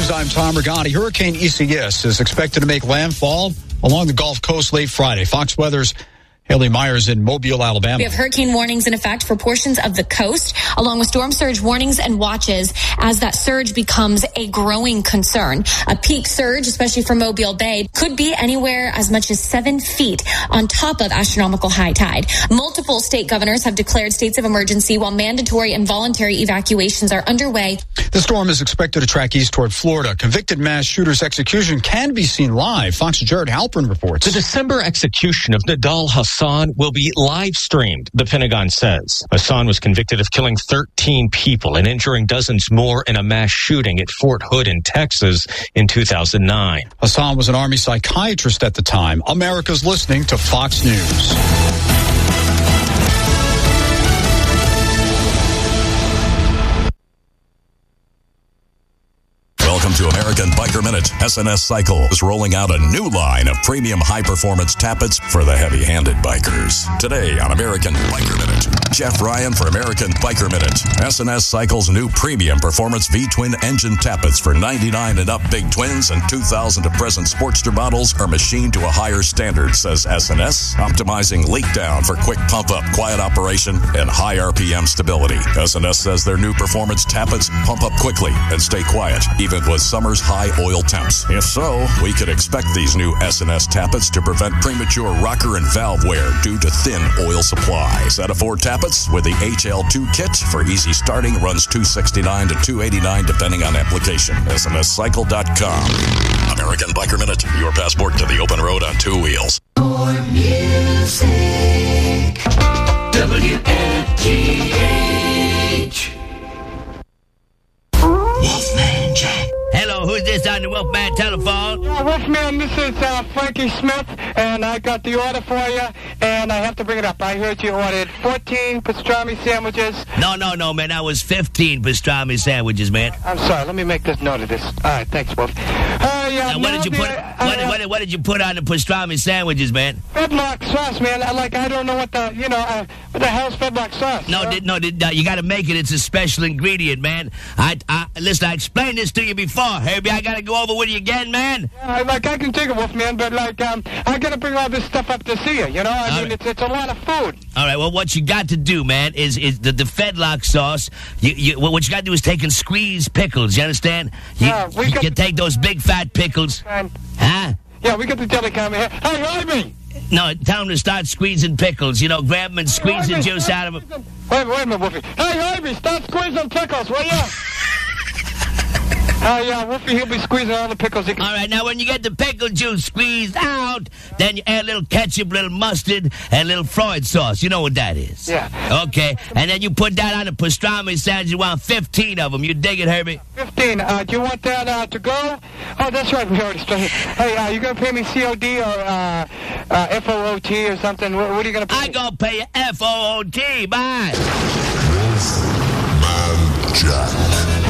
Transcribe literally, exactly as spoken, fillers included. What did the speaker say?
News, I'm Tom Rigotti. Hurricane Isaias is expected to make landfall along the Gulf Coast late Friday. Fox Weather's Haley Myers in Mobile, Alabama. We have hurricane warnings in effect for portions of the coast, along with storm surge warnings and watches as that surge becomes a growing concern. A peak surge, especially for Mobile Bay, could be anywhere as much as seven feet on top of astronomical high tide. Multiple state governors have declared states of emergency while mandatory and voluntary evacuations are underway. The storm is expected to track east toward Florida. Convicted mass shooter's execution can be seen live. Fox's Jared Halpern reports. The December execution of Nidal Hasan will be live streamed, the Pentagon says. Hasan was convicted of killing thirteen people and injuring dozens more in a mass shooting at Fort Hood in Texas in two thousand nine. Hasan was an Army psychiatrist at the time. America's listening to Fox News. Welcome to American Biker Minute. S N S Cycle is rolling out a new line of premium high-performance tappets for the heavy-handed bikers. Today on American Biker Minute, Jeff Ryan for American Biker Minute. S N S Cycle's new premium performance V-twin engine tappets for ninety-nine and up big twins and two thousand to present Sportster models are machined to a higher standard, says S N S, optimizing leak down for quick pump-up, quiet operation, and high R P M stability. S N S says their new performance tappets pump up quickly and stay quiet, even with summer's high oil temps. If so, we could expect these new S N S tappets to prevent premature rocker and valve wear due to thin oil supply. Set of four tappets with the H L two kit for easy starting runs two hundred sixty-nine dollars to two hundred eighty-nine dollars depending on application. S N S cycle dot com. American Biker Minute, your passport to the open road on two wheels. More music. W N G H. Wolfman Jack. Hello, who's this on the Wolfman telephone? Yeah, Wolfman, this is uh, Frankie Smith, and I got the order for you, and I have to bring it up. I heard you ordered fourteen pastrami sandwiches. No, no, no, man. That was fifteen pastrami sandwiches, man. I'm sorry. Let me make this note of this. All right, thanks, Wolf. Uh, yeah, now, what did you the, put? uh, what, uh, what, what did you put on the pastrami sandwiches, man? Fedlock sauce, man. I, like I don't know what the you know uh, what the hell's Fedlock sauce? No, you know? did, no, did, uh, you got to make it. It's a special ingredient, man. I, I listen. I explained this to you before. Herbie, I got to go over with you again, man. Yeah, like I can take it, Wolfman, but like um, I got to bring all this stuff up to see you. You know, I All mean, right. it's it's a lot of food. All right. Well, what you got to do, man, is is the, the Fedlock sauce. You, you, what you got to do is take and squeeze pickles. You understand? You, Yeah, we you got can the- take those big fat pickles, And, huh? yeah, we got the jelly coming here. Hey, Ivy! No, tell them to start squeezing pickles. You know, grab them and squeeze the Ivy, juice stop out of them. squeezing- Wait, wait a minute, Wolfie. Hey, Ivy, stop squeezing pickles, will ya? Oh, yeah, Wolfie, he'll be squeezing all the pickles he can. All right, now when you get the pickle juice squeezed out, then you add a little ketchup, a little mustard, and a little Freud sauce. You know what that is? Yeah. Okay, and then you put that on a pastrami sandwich. You want fifteen of them. You dig it, Herbie? fifteen. Uh, do you want that uh, to go? Oh, that's right. We already started. Hey, uh, you going to pay me C O D or uh, uh, F O O T or something? What, what are you going to pay I me? gonna pay you F O O T. Bye. Man Jack.